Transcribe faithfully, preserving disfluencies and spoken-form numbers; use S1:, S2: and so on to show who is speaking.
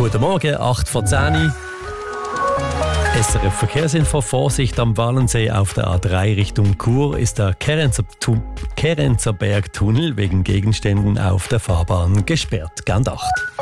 S1: Guten Morgen, acht vor zehn. S R F Verkehrsinfo. Vorsicht am Walensee auf der A drei Richtung Chur ist der Kerenzerbergtunnel wegen Gegenständen auf der Fahrbahn gesperrt. Gern acht.